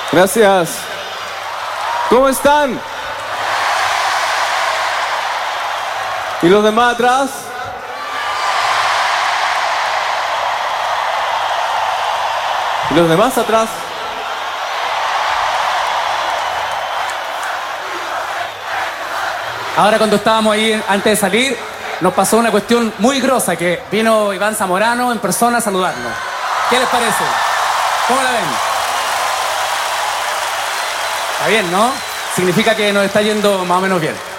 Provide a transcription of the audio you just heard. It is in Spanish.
Gracias. ¿Cómo están? ¿Y los demás atrás? ¿Y los demás atrás? Ahora cuando estábamos ahí antes de salir, nos pasó una cuestión muy grosa, que vino Iván Zamorano en persona a saludarnos. ¿Qué les parece? ¿Cómo la ven? Está bien, ¿no? Significa que nos está yendo más o menos bien.